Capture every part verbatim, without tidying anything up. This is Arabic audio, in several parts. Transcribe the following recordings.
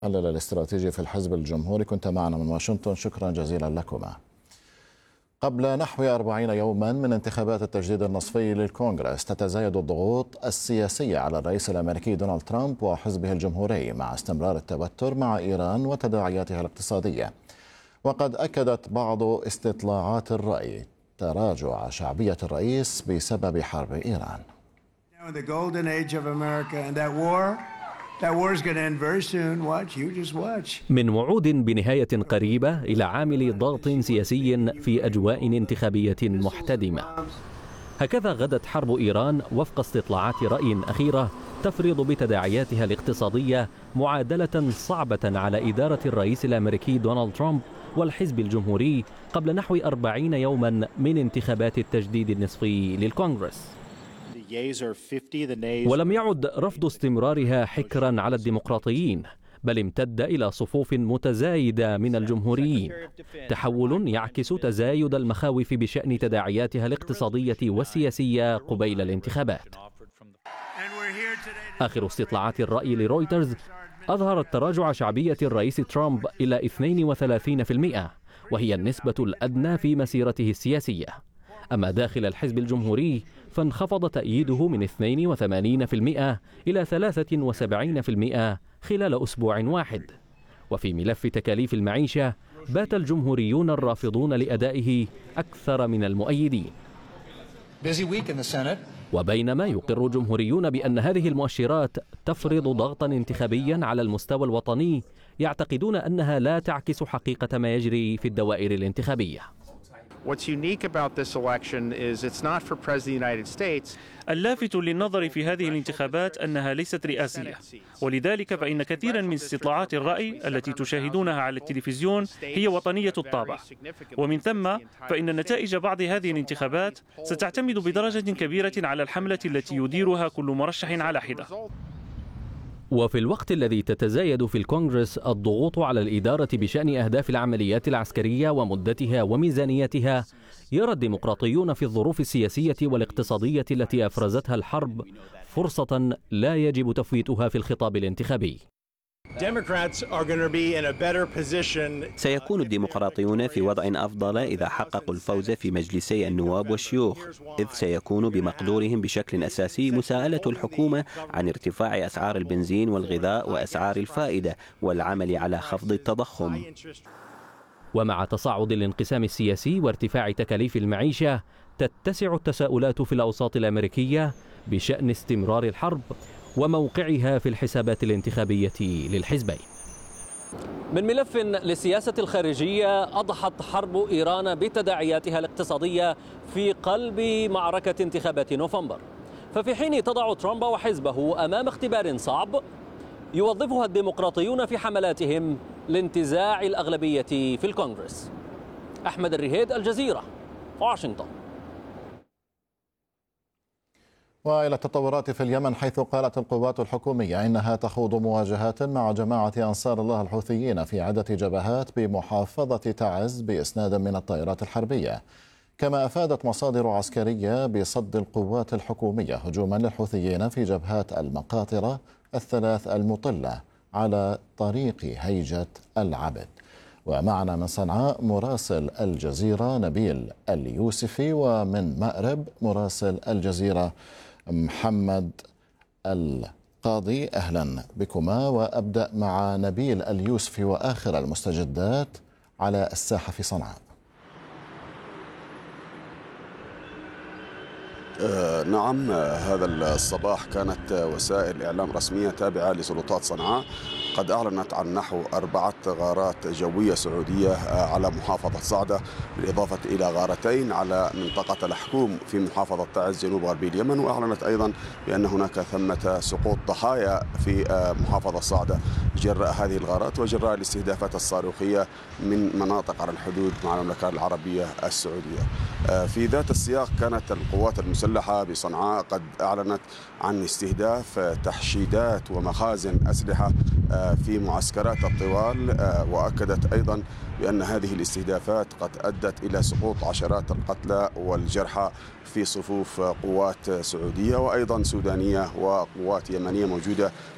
المحلل الاستراتيجي في الحزب الجمهوري، كنت معنا من واشنطن، شكرا جزيلا لكما. قبل نحو أربعين يوما من انتخابات التجديد النصفي للكونغرس، تتزايد الضغوط السياسية على الرئيس الأمريكي دونالد ترامب وحزبه الجمهوري مع استمرار التوتر مع إيران وتداعياتها الاقتصادية. وقد أكدت بعض استطلاعات الرأي تراجع شعبية الرئيس بسبب حرب إيران. من وعود بنهاية قريبة إلى عامل ضغط سياسي في أجواء انتخابية محتدمة. هكذا غدت حرب إيران وفق استطلاعات رأي أخيرة تفرض بتداعياتها الاقتصادية معادلة صعبة على إدارة الرئيس الأمريكي دونالد ترامب والحزب الجمهوري قبل نحو أربعين يوما من انتخابات التجديد النصفي للكونغرس. ولم يعد رفض استمرارها حكرا على الديمقراطيين، بل امتد إلى صفوف متزايدة من الجمهوريين، تحول يعكس تزايد المخاوف بشأن تداعياتها الاقتصادية والسياسية قبيل الانتخابات. آخر استطلاعات الرأي لرويترز أظهرت تراجع شعبية الرئيس ترامب إلى اثنين وثلاثين بالمئة، وهي النسبة الأدنى في مسيرته السياسية. أما داخل الحزب الجمهوري فانخفض تأييده من اثنين وثمانين بالمئة إلى ثلاثة وسبعين بالمئة خلال أسبوع واحد. وفي ملف تكاليف المعيشة بات الجمهوريون الرافضون لأدائه أكثر من المؤيدين. وبينما يقر الجمهوريون بأن هذه المؤشرات تفرض ضغطا انتخابيا على المستوى الوطني، يعتقدون أنها لا تعكس حقيقة ما يجري في الدوائر الانتخابية. اللافت للنظر في هذه الانتخابات أنها ليست رئاسية، ولذلك فإن كثيرا من استطلاعات الرأي التي تشاهدونها على التلفزيون هي وطنية الطابع، ومن ثم فإن نتائج بعض هذه الانتخابات ستعتمد بدرجة كبيرة على الحملة التي يديرها كل مرشح على حدة. وفي الوقت الذي تتزايد في الكونغرس الضغوط على الإدارة بشأن أهداف العمليات العسكرية ومدتها وميزانيتها، يرى الديمقراطيون في الظروف السياسية والاقتصادية التي أفرزتها الحرب فرصة لا يجب تفويتها في الخطاب الانتخابي. سيكون الديمقراطيون في وضع أفضل إذا حققوا الفوز في مجلسي النواب والشيوخ، إذ سيكون بمقدورهم بشكل أساسي مساءلة الحكومة عن ارتفاع أسعار البنزين والغذاء وأسعار الفائدة والعمل على خفض التضخم. ومع تصاعد الانقسام السياسي وارتفاع تكاليف المعيشة، تتسع التساؤلات في الأوساط الأمريكية بشأن استمرار الحرب وموقعها في الحسابات الانتخابية للحزبين. من ملف للسياسة الخارجية، أضحت حرب إيران بتداعياتها الاقتصادية في قلب معركة انتخابات نوفمبر. ففي حين تضع ترامب وحزبه أمام اختبار صعب، يوظفها الديمقراطيون في حملاتهم لانتزاع الأغلبية في الكونغرس. أحمد الرهيد، الجزيرة، واشنطن. وإلى التطورات في اليمن، حيث قالت القوات الحكومية إنها تخوض مواجهات مع جماعة أنصار الله الحوثيين في عدة جبهات بمحافظة تعز بإسناد من الطائرات الحربية. كما أفادت مصادر عسكرية بصد القوات الحكومية هجوما للحوثيين في جبهات المقاطرة الثلاث المطلة على طريق هيجة العبد. ومعنا من صنعاء مراسل الجزيرة نبيل اليوسفي، ومن مأرب مراسل الجزيرة محمد القاضي. أهلا بكما، وأبدأ مع نبيل اليوسفي وآخر المستجدات على الساحة في صنعاء. آه نعم، هذا الصباح كانت وسائل إعلام رسمية تابعة لسلطات صنعاء قد أعلنت عن نحو أربعة غارات جوية سعودية على محافظة صعدة، بالإضافة إلى غارتين على منطقة الحكوم في محافظة تعز جنوب غربي اليمن. وأعلنت أيضا بأن هناك ثمة سقوط ضحايا في محافظة صعدة جراء هذه الغارات وجراء الاستهدافات الصاروخية من مناطق على الحدود مع المملكة العربية السعودية. في ذات السياق كانت القوات المسلحة بصنعاء قد أعلنت عن استهداف تحشيدات ومخازن أسلحة في معسكرات الطوال، وأكدت أيضا بأن هذه الاستهدافات قد أدت إلى سقوط عشرات القتلى والجرحى في صفوف قوات سعودية وأيضا سودانية وقوات يمنية موجودة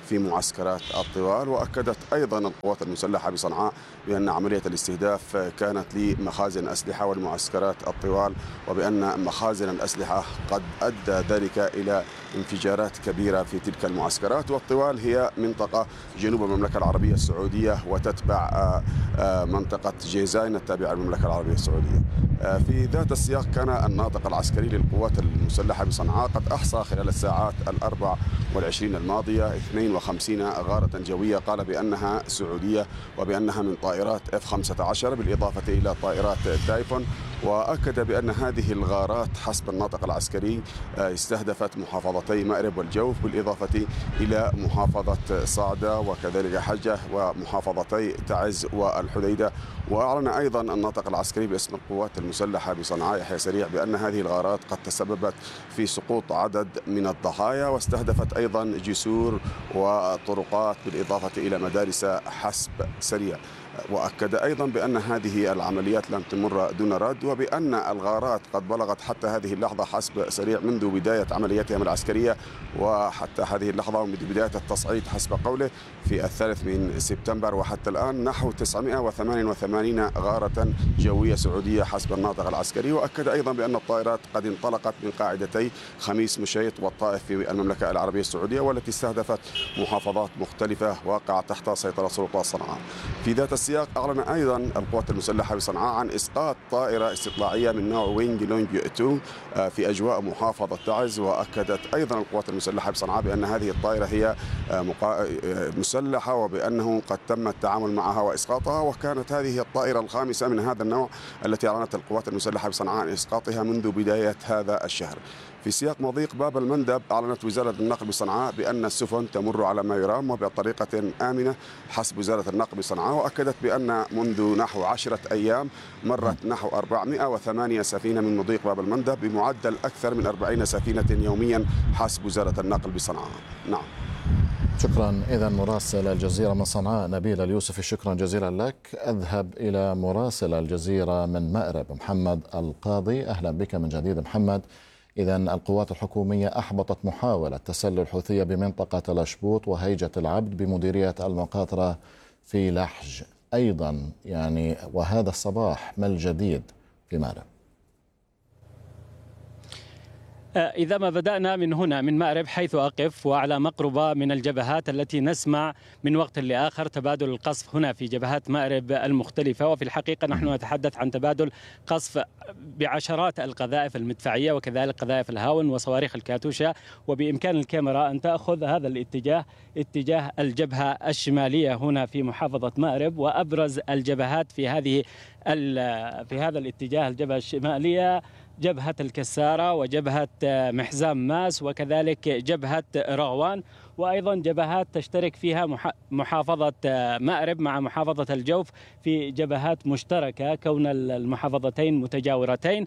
في معسكرات الطوال. وأكدت أيضا القوات المسلحة بصنعاء بأن عملية الاستهداف كانت لمخازن أسلحة والمعسكرات الطوال، وبأن مخازن الأسلحة قد أدى ذلك إلى انفجارات كبيرة في تلك المعسكرات. والطوال هي منطقة جنوب المملكة العربية السعودية وتتبع منطقة جيزان التابعة للمملكة العربية السعودية. في ذات السياق كان الناطق العسكري للقوات المسلحة بصنعاء قد أحصى خلال الساعات الأربع والعشرين الماضية اثنين وخمسين غارة جوية قال بأنها سعودية وبأنها من طائرات إف خمسة عشر بالإضافة إلى طائرات تايفون. وأكد بأن هذه الغارات حسب الناطق العسكري استهدفت محافظتي مأرب والجوف بالإضافة إلى محافظة صعدة وكذلك حجة ومحافظتي تعز والحديدة. وأعلن أيضا الناطق العسكري باسم القوات المسلحة بصنعاء يحيى سريع بأن هذه الغارات قد تسببت في سقوط عدد من الضحايا واستهدفت أيضا جسور وطرقات بالإضافة إلى مدارس حسب سريع. وأكد أيضا بأن هذه العمليات لم تمر دون رد وبأن الغارات قد بلغت حتى هذه اللحظة حسب سريع منذ بداية عملياتهم العسكرية وحتى هذه اللحظة ومنذ بداية التصعيد حسب قوله في الثالث من سبتمبر وحتى الآن نحو تسعمائة وثمانية وثمانين غارة جوية سعودية حسب الناطق العسكري. وأكد أيضا بأن الطائرات قد انطلقت من قاعدتي خميس مشيط والطائف في المملكة العربية السعودية والتي استهدفت محافظات مختلفة واقعة تحت سيطرة سلطات صنعاء. في ذات السياق أعلن أيضا القوات المسلحة بصنعاء عن إسقاط طائرة استطلاعية من نوع وينج لونج اثنين في أجواء محافظة تعز. وأكدت أيضا القوات المسلحة بصنعاء بأن هذه الطائرة هي مسلحة وبأنه قد تم التعامل معها وإسقاطها. وكانت هذه الطائرة الخامسة من هذا النوع التي أعلنت القوات المسلحة بصنعاء عن إسقاطها منذ بداية هذا الشهر. في سياق مضيق باب المندب أعلنت وزارة النقل بصنعاء بأن السفن تمر على ما يرام وبطريقة آمنة حسب وزارة النقل بصنعاء. وأكدت بأن منذ نحو عشرة أيام مرت نحو أربعمائة وثمانية سفينة من مضيق باب المندب بمعدل أكثر من أربعين سفينة يوميا حسب وزارة النقل بصنعاء. نعم. شكرا. إذا مراسل الجزيرة من صنعاء نبيل اليوسفي شكرا جزيلا لك. أذهب إلى مراسل الجزيرة من مأرب محمد القاضي. أهلا بك من جديد محمد. إذا القوات الحكومية أحبطت محاولة تسلل الحوثية بمنطقة الأشبوط وهيجة العبد بمديرية المقاطرة في لحج أيضا يعني وهذا الصباح ما الجديد في مأرب؟ إذا ما بدأنا من هنا من مأرب حيث أقف وعلى مقربة من الجبهات التي نسمع من وقت لآخر تبادل القصف هنا في جبهات مأرب المختلفة. وفي الحقيقة نحن نتحدث عن تبادل قصف بعشرات القذائف المدفعية وكذلك قذائف الهاون وصواريخ الكاتوشا. وبإمكان الكاميرا أن تأخذ هذا الاتجاه اتجاه الجبهة الشمالية هنا في محافظة مأرب. وأبرز الجبهات في هذه في هذا الاتجاه الجبهة الشمالية جبهة الكسارة وجبهة محزام ماس وكذلك جبهة رغوان وأيضا جبهات تشترك فيها محافظة مأرب مع محافظة الجوف في جبهات مشتركة كون المحافظتين متجاورتين.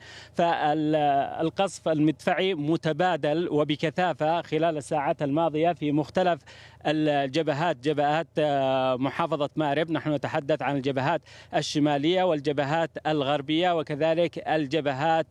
فالقصف المدفعي متبادل وبكثافة خلال الساعات الماضية في مختلف الجبهات جبهات محافظة مأرب. نحن نتحدث عن الجبهات الشمالية والجبهات الغربية وكذلك الجبهات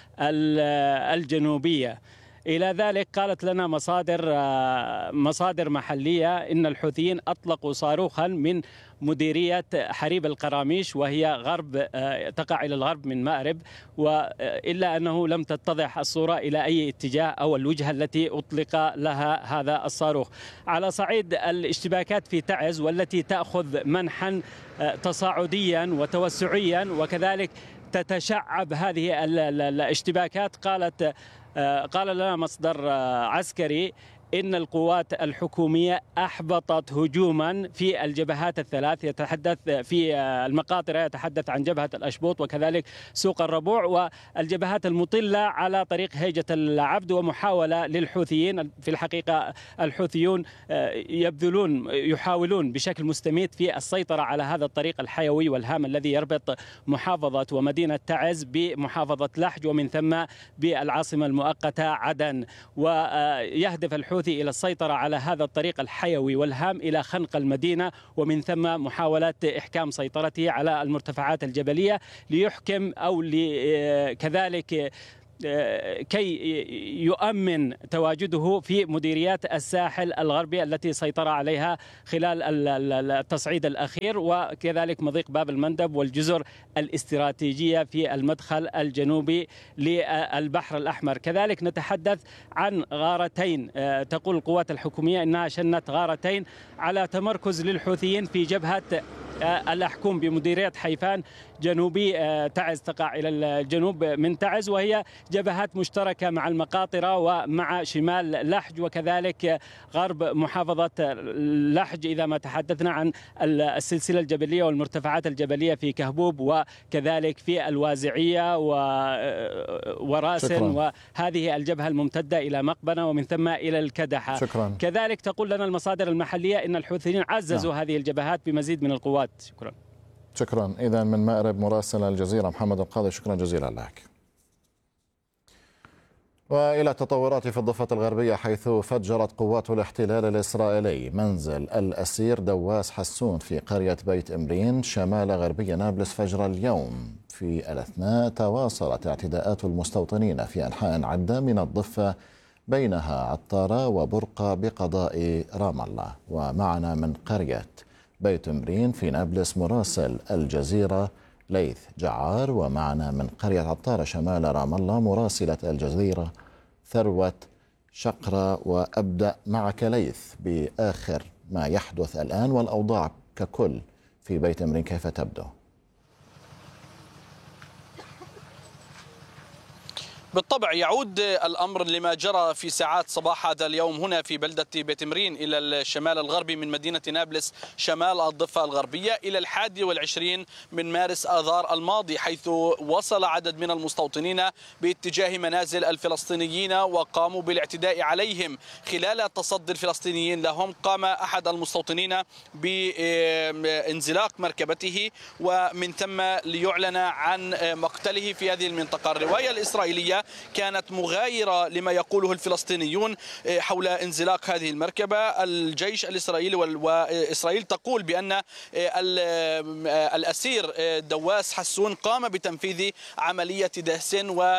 الجنوبية. إلى ذلك قالت لنا مصادر مصادر محلية إن الحوثيين أطلقوا صاروخا من مديرية حريب القراميش وهي غرب تقع إلى الغرب من مأرب وإلا أنه لم تتضح الصورة إلى أي اتجاه أو الوجهة التي أطلق لها هذا الصاروخ. على صعيد الاشتباكات في تعز والتي تأخذ منحا تصاعديا وتوسعيا وكذلك تتشعب هذه الاشتباكات قالت قال لنا مصدر عسكري إن القوات الحكومية أحبطت هجوما في الجبهات الثلاث يتحدث في المقاطرة يتحدث عن جبهة الأشبوط وكذلك سوق الربوع والجبهات المطلة على طريق هيجة العبد ومحاولة للحوثيين. في الحقيقة الحوثيون يبذلون يحاولون بشكل مستميت في السيطرة على هذا الطريق الحيوي والهام الذي يربط محافظة ومدينة تعز بمحافظة لحج ومن ثم بالعاصمة المؤقتة عدن. ويهدف الحوثي إلى السيطرة على هذا الطريق الحيوي والهام إلى خنق المدينة ومن ثم محاولة إحكام سيطرته على المرتفعات الجبلية ليحكم أو كذلك كي يؤمن تواجده في مديريات الساحل الغربي التي سيطر عليها خلال التصعيد الأخير، وكذلك مضيق باب المندب والجزر الاستراتيجية في المدخل الجنوبي للبحر الأحمر. كذلك نتحدث عن غارتين، تقول القوات الحكومية أنها شنت غارتين على تمركز للحوثيين في جبهة الأحكوم بمديرية حيفان جنوبي تعز، تقع إلى الجنوب من تعز، وهي جبهات مشتركة مع المقاطرة ومع شمال لحج وكذلك غرب محافظة لحج، إذا ما تحدثنا عن السلسلة الجبلية والمرتفعات الجبلية في كهبوب وكذلك في الوازعية وراسن، وهذه الجبهة الممتدة إلى مقبنة ومن ثم إلى الكدحة. شكرا. كذلك تقول لنا المصادر المحلية أن الحوثيين عززوا نعم. هذه الجبهات بمزيد من القوات. شكرا. شكرا. إذا من مأرب مراسل الجزيرة محمد القاضي، شكرا جزيلا لك. وإلى التطورات في الضفة الغربية، حيث فجرت قوات الاحتلال الإسرائيلي منزل الأسير دواس حسون في قرية بيت إمرين شمال غربي نابلس فجر اليوم. في الأثناء تواصلت اعتداءات المستوطنين في أنحاء عدة من الضفة، بينها عطارة وبرقة بقضاء رام الله. ومعنا من قرية بيت إمرين في نابلس مراسل الجزيرة ليث جعار، ومعنا من قرية عطارة شمال رام الله مراسلة الجزيرة ثروة شقرة. وأبدأ معك ليث بآخر ما يحدث الآن والأوضاع ككل في بيت إمرين، كيف تبدو؟ بالطبع يعود الأمر لما جرى في ساعات صباح هذا اليوم هنا في بلدة بيت إمرين إلى الشمال الغربي من مدينة نابلس شمال الضفة الغربية إلى الحادي والعشرين من مارس آذار الماضي، حيث وصل عدد من المستوطنين باتجاه منازل الفلسطينيين وقاموا بالاعتداء عليهم. خلال تصدي الفلسطينيين لهم قام أحد المستوطنين بانزلاق مركبته ومن ثم ليعلن عن مقتله في هذه المنطقة. الرواية الإسرائيلية كانت مغايرة لما يقوله الفلسطينيون حول انزلاق هذه المركبة. الجيش الإسرائيلي وإسرائيل تقول بأن الأسير دواس حسون قام بتنفيذ عملية دهس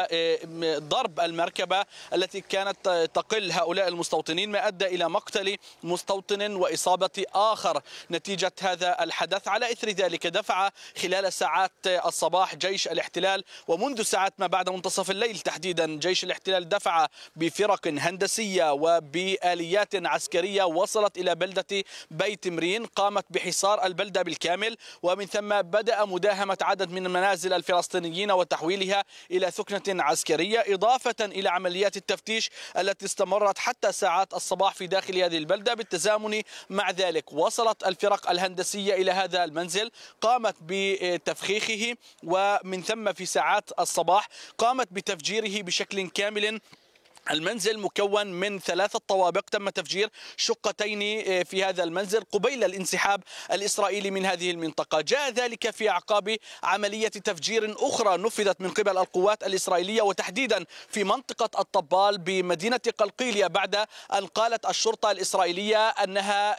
وضرب المركبة التي كانت تقل هؤلاء المستوطنين، ما أدى إلى مقتل مستوطن وإصابة آخر نتيجة هذا الحدث. على إثر ذلك دفع خلال ساعات الصباح جيش الاحتلال ومنذ ساعات ما بعد منتصف الليل تحديدا جيش الاحتلال دفع بفرق هندسية وبآليات عسكرية وصلت إلى بلدة بيت إمرين، قامت بحصار البلدة بالكامل، ومن ثم بدأ مداهمة عدد من منازل الفلسطينيين وتحويلها إلى ثكنة عسكرية، إضافة إلى عمليات التفتيش التي استمرت حتى ساعات الصباح في داخل هذه البلدة. بالتزامن مع ذلك وصلت الفرق الهندسية إلى هذا المنزل، قامت بتفخيخه، ومن ثم في ساعات الصباح قامت بتفجيره بشكل كامل. المنزل مكون من ثلاثة طوابق، تم تفجير شقتين في هذا المنزل قبيل الانسحاب الإسرائيلي من هذه المنطقة. جاء ذلك في أعقاب عملية تفجير أخرى نفذت من قبل القوات الإسرائيلية وتحديدا في منطقة الطبال بمدينة قلقيلية، بعد أن قالت الشرطة الإسرائيلية أنها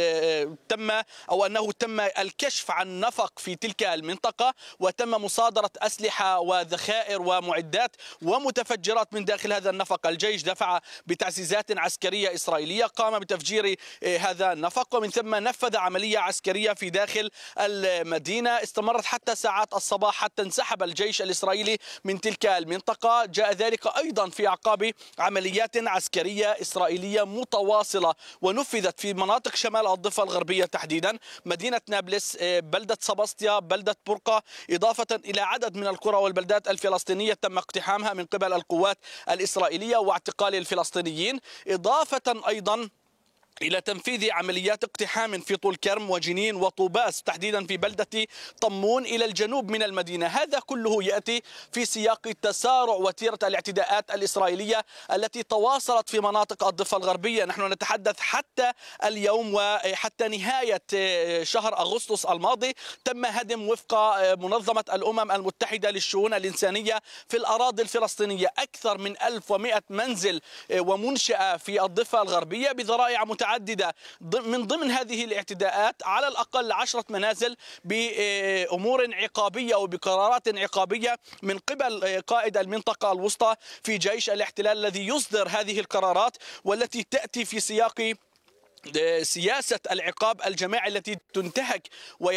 تم أو أنه تم الكشف عن نفق في تلك المنطقة وتم مصادرة أسلحة وذخائر ومعدات ومتفجرات من داخل هذا النفق. الجيش دفع بتعزيزات عسكرية إسرائيلية، قام بتفجير هذا النفق ومن ثم نفذ عملية عسكرية في داخل المدينة استمرت حتى ساعات الصباح حتى انسحب الجيش الإسرائيلي من تلك المنطقة. جاء ذلك أيضا في أعقاب عمليات عسكرية إسرائيلية متواصلة ونفذت في مناطق شمال الضفة الغربية تحديدا مدينة نابلس، بلدة سباستيا، بلدة برقة، إضافة إلى عدد من القرى والبلدات الفلسطينية تم اقتحامها من قبل القوات الإسرائيلية واعتقال الفلسطينيين، إضافة أيضا إلى تنفيذ عمليات اقتحام في طول كرم وجنين وطوباس تحديدا في بلدة طمون إلى الجنوب من المدينة. هذا كله يأتي في سياق تسارع وتيرة الاعتداءات الإسرائيلية التي تواصلت في مناطق الضفة الغربية. نحن نتحدث حتى اليوم وحتى نهاية شهر أغسطس الماضي تم هدم وفق منظمة الأمم المتحدة للشؤون الإنسانية في الأراضي الفلسطينية أكثر من ألف ومئة منزل ومنشأة في الضفة الغربية بذرائع متعددة متعددة من ضمن هذه الاعتداءات على الأقل عشرة منازل بأمور عقابية وبقرارات عقابية من قبل قائد المنطقة الوسطى في جيش الاحتلال الذي يصدر هذه القرارات، والتي تأتي في سياق سياسة العقاب الجماعي التي تنتهك